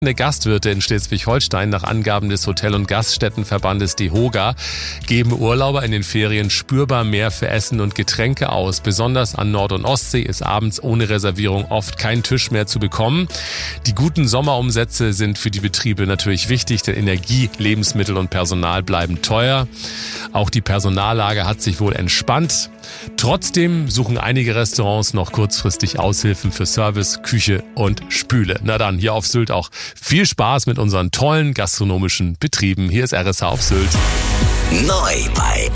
Gastwirte in Schleswig-Holstein nach Angaben des Hotel- und Gaststättenverbandes DEHOGA geben Urlauber in den Ferien spürbar mehr für Essen und Getränke aus. Besonders an Nord- und Ostsee ist abends ohne Reservierung oft kein Tisch mehr zu bekommen. Die guten Sommerumsätze sind für die Betriebe natürlich wichtig, denn Energie, Lebensmittel und Personal bleiben teuer. Auch die Personallage hat sich wohl entspannt. Trotzdem suchen einige Restaurants noch kurzfristig Aushilfen für Service, Küche und Spüle. Na dann, hier auf Sylt auch viel Spaß mit unseren tollen gastronomischen Betrieben. Hier ist RSH auf Sylt. Neu bei